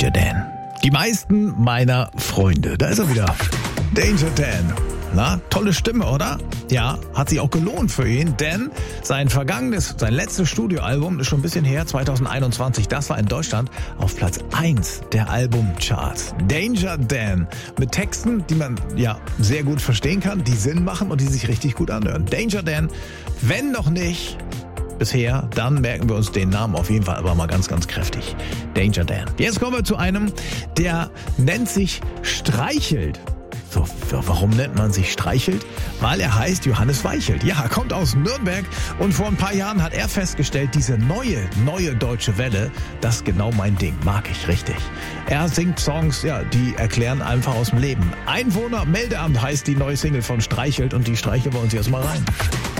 Danger Dan. Die meisten meiner Freunde. Da ist er wieder. Danger Dan. Na, tolle Stimme, oder? Ja, hat sich auch gelohnt für ihn, denn sein letztes Studioalbum ist schon ein bisschen her, 2021, das war in Deutschland auf Platz 1 der Albumcharts. Danger Dan, mit Texten, die man ja sehr gut verstehen kann, die Sinn machen und die sich richtig gut anhören. Danger Dan, wenn noch nicht bisher, dann merken wir uns den Namen auf jeden Fall aber mal ganz, ganz kräftig. Danger Dan. Jetzt kommen wir zu einem, der nennt sich Streichelt. So, warum nennt man sich Streichelt? Weil er heißt Johannes Weichelt. Ja, kommt aus Nürnberg und vor ein paar Jahren hat er festgestellt, diese neue deutsche Welle, das ist genau mein Ding, mag ich richtig. Er singt Songs, ja, die erklären einfach aus dem Leben. Einwohnermeldeamt heißt die neue Single von Streichelt und die streicheln wir uns jetzt mal rein.